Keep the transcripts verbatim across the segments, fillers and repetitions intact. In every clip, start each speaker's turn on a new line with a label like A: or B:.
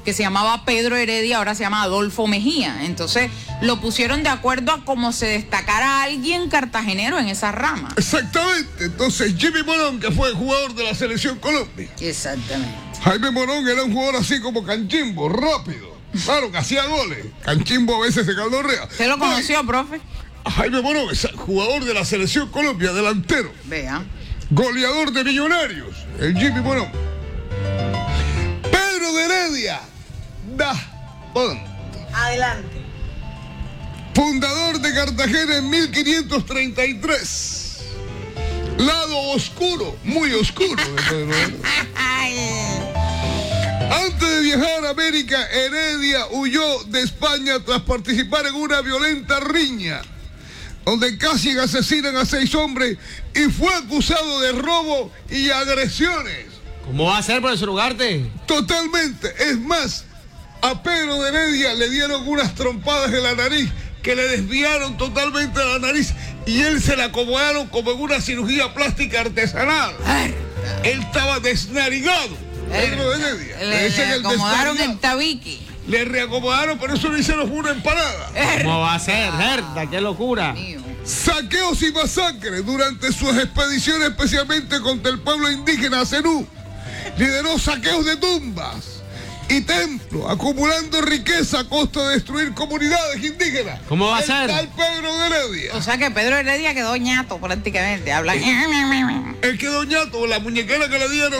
A: que se llamaba Pedro Heredia, ahora se llama Adolfo Mejía. Entonces lo pusieron de acuerdo a cómo se destacara alguien cartagenero en esa rama.
B: Exactamente. Entonces Jimmy Morón, que fue jugador de la Selección Colombia.
A: Exactamente.
B: Jaime Morón era un jugador así como Canchimbo, rápido. Claro, que hacía goles. Canchimbo a veces se caldorrea.
A: ¿Usted lo conoció, Ay, profe?
B: Jaime Morón es jugador de la Selección Colombia, delantero.
A: Vea.
B: Goleador de Millonarios, el Jimmy Morón. Pedro de Heredia. Da punto.
C: Adelante.
B: Fundador de Cartagena en mil quinientos treinta y tres. Lado oscuro, muy oscuro de Pedro Heredia. Antes de viajar a América, Heredia huyó de España tras participar en una violenta riña, donde casi asesinan a seis hombres y fue acusado de robo y agresiones.
D: ¿Cómo va a ser, profesor Ugarte?
B: Totalmente. Es más, a Pedro de Heredia le dieron unas trompadas en la nariz que le desviaron totalmente la nariz y él se la acomodaron como en una cirugía plástica artesanal. Él estaba desnarigado. Pedro de Heredia.
A: Le, le, le acomodaron el tabique.
B: Le reacomodaron, pero eso le hicieron una empanada.
D: ¿Cómo va a ser, Herda? ¡Qué locura!
B: Saqueos y masacres durante sus expediciones, especialmente contra el pueblo indígena Zenú. Lideró saqueos de tumbas y templos, acumulando riqueza a costa de destruir comunidades indígenas.
D: ¿Cómo va a
B: el
D: ser?
B: Tal Pedro de Heredia.
A: O sea que Pedro Heredia quedó ñato prácticamente. Habla.
B: Él quedó ñato, la muñequera que le dieron.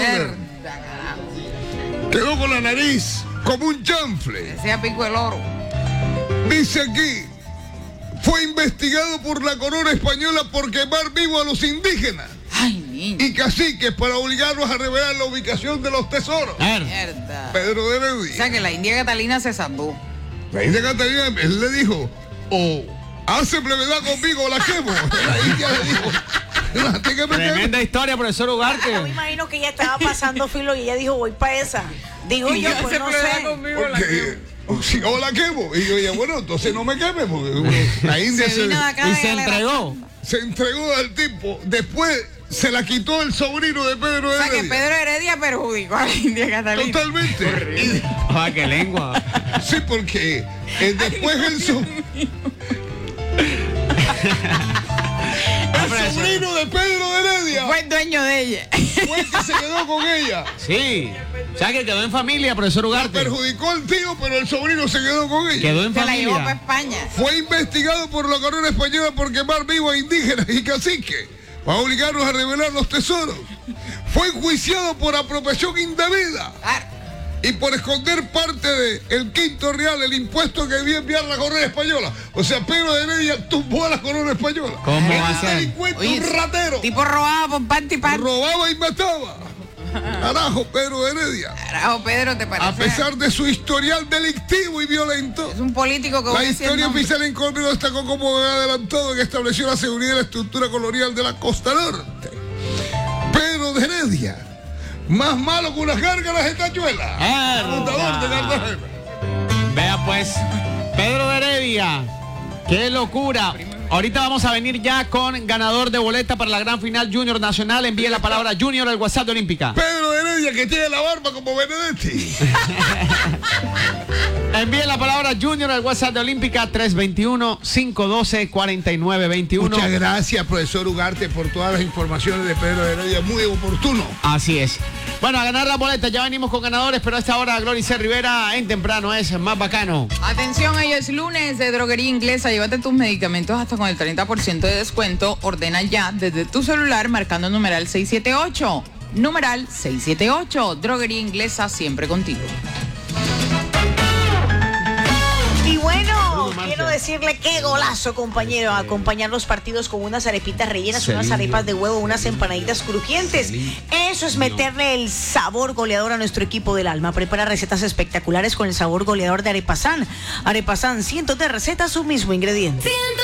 B: Quedó con la nariz como un chanfle.
A: Decía pico el oro.
B: Dice aquí, fue investigado por la corona española por quemar vivo a los indígenas.
A: Ay, niño.
B: Y caciques para obligarlos a revelar la ubicación de los tesoros.
A: Mierda.
B: Pedro de Heredia.
A: O sea que la India Catalina se salvó.
B: La India Catalina, él le dijo, o hace brevedad conmigo o la quemo. La India le dijo, la tengo que
D: Tremenda historia, profesor Ugarte.
C: Yo me imagino que ella estaba pasando filo y ella dijo, voy para esa. Digo yo, pues no sé.
B: Porque, o, si, o la quemo. Y yo dije, bueno, entonces no me queme, porque la India
A: se,
B: se,
A: vino de acá
D: y se entregó.
B: Se entregó al tipo. Después se la quitó el sobrino de Pedro Heredia.
A: O sea que Pedro Heredia perjudicó a la India Catalina.
B: Totalmente.
D: ¡Ah, qué lengua!
B: Sí, porque eh, después el, so... el sobrino de Pedro Heredia
A: fue el dueño de ella.
B: Fue el que se quedó con ella.
D: Sí. O sea que quedó en familia, profesor Ugarte.
B: La perjudicó al tío, pero el sobrino se quedó con ella.
D: Quedó en
A: se
D: familia.
A: la llevó para España.
B: Fue investigado por la corona española por quemar vivo a indígenas y caciques para obligarlos a revelar los tesoros. Fue enjuiciado por apropiación indebida y por esconder parte del quinto real, el impuesto que debía enviar la corona española. O sea, Pedro de Heredia tumbó a la corona española.
D: ¿Cómo
B: Era
D: va a
B: un
D: ser?
B: delincuente,
A: Oye,
B: un ratero.
A: Tipo robaba por parte y parte.
B: Robaba y mataba. Carajo, Pedro de Heredia.
A: Carajo, Pedro, ¿te parece?
B: A pesar de su historial delictivo y violento,
A: es un político que
B: la
A: voy a decir
B: historia
A: el nombre.
B: oficial en Colombia destacó como adelantado que estableció la seguridad y la estructura colonial de la costa norte. Pedro de Heredia, más malo que unas gárgaras de tachuela. Fundador de Cartagena.
D: Vea pues, Pedro de Heredia, qué locura. Ahorita vamos a venir ya con ganador de boleta para la gran final Junior Nacional. Envíe la palabra Junior al WhatsApp de Olímpica.
B: Pedro de Heredia, que tiene la barba como Benedetti.
D: Envíe la palabra Junior al WhatsApp de Olímpica tres dos uno, cinco uno dos, cuatro nueve dos uno.
B: Muchas gracias, profesor Ugarte, por todas las informaciones de Pedro de Heredia. Muy oportuno.
D: Así es. Bueno, a ganar la boleta, ya venimos con ganadores, pero a esta hora Glory C. Rivera en temprano es más bacano.
A: Atención, hoy es lunes de Droguería Inglesa. Llévate tus medicamentos hasta con el treinta por ciento de descuento. Ordena ya desde tu celular marcando numeral seis siete ocho. Numeral seis siete ocho. Droguería Inglesa, siempre contigo.
C: Y bueno, quiero decirle qué golazo, compañero, acompañar los partidos con unas arepitas rellenas, unas arepas de huevo, unas empanaditas crujientes. Eso es meterle el sabor goleador a nuestro equipo del alma. Prepara recetas espectaculares con el sabor goleador de Arepasán. Arepasán, cientos de recetas, un mismo ingrediente.